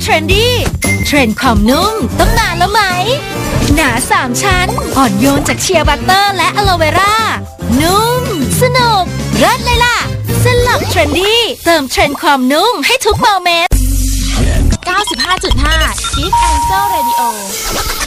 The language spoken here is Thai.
ทรนดี้เทรนด์ความนุ่มต้องนานแล้วไหมหนา3ชั้นอ่อนโยนจากเชียร์บัตเตอร์และอะโลเวรานุ่มสนุกเลิศเลยล่ะสลับเทรนดี้เติมเทรนด์ความนุ่มให้ทุกโมเมนต์ 95.5 Kids and Soul Radio